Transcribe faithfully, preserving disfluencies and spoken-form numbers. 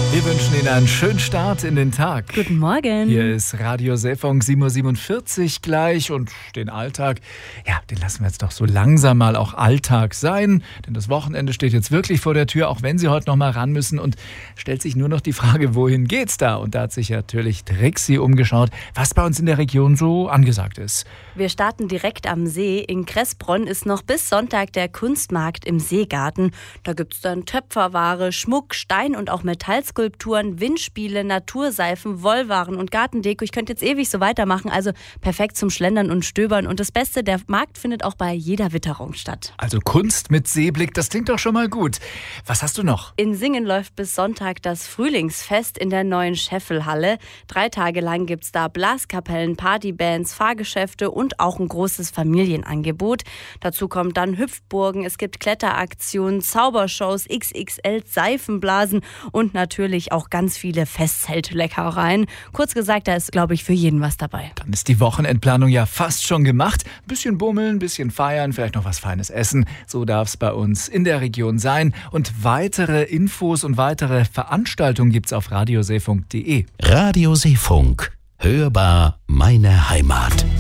Wir wünschen Ihnen einen schönen Start in den Tag. Guten Morgen. Hier ist Radio Seefunk sieben Uhr siebenundvierzig gleich und den Alltag, ja, den lassen wir jetzt doch so langsam mal auch Alltag sein. Denn das Wochenende steht jetzt wirklich vor der Tür, auch wenn Sie heute noch mal ran müssen, und stellt sich nur noch die Frage, wohin geht's da? Und da hat sich natürlich Trixie umgeschaut, was bei uns in der Region so angesagt ist. Wir starten direkt am See. In Kressbronn ist noch bis Sonntag der Kunstmarkt im Seegarten. Da gibt's dann Töpferware, Schmuck, Stein- und auch Metallskulpturen, Windspiele, Naturseifen, Wollwaren und Gartendeko. Ich könnte jetzt ewig so weitermachen. Also perfekt zum Schlendern und Stöbern. Und das Beste, der Markt findet auch bei jeder Witterung statt. Also Kunst mit Seeblick, das klingt doch schon mal gut. Was hast du noch? In Singen läuft bis Sonntag das Frühlingsfest in der neuen Scheffelhalle. Drei Tage lang gibt's da Blaskapellen, Partybands, Fahrgeschäfte und auch ein großes Familienangebot. Dazu kommt dann Hüpfburgen, es gibt Kletteraktionen, Zaubershows, X X L Seifenblasen und natürlich auch ganz viele Festzeltleckereien. Kurz gesagt, da ist, glaube ich, für jeden was dabei. Dann ist die Wochenendplanung ja fast schon gemacht. Ein bisschen bummeln, ein bisschen feiern, vielleicht noch was Feines essen. So darf es bei uns in der Region sein. Und weitere Infos und weitere Veranstaltungen gibt's auf radioseefunk punkt de. Radio Seefunk. Hörbar meine Heimat.